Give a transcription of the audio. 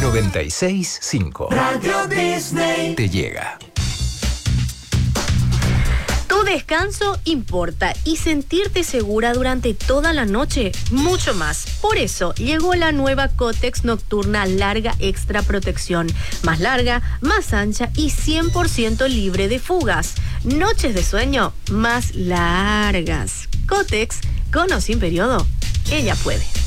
96.5 Radio Disney te llega. Tu descanso importa y sentirte segura durante toda la noche, mucho más. Por eso llegó la nueva Kotex Nocturna Larga Extra Protección. Más larga, más ancha y 100% libre de fugas. Noches de sueño más largas. Kotex, con o sin periodo, ella puede.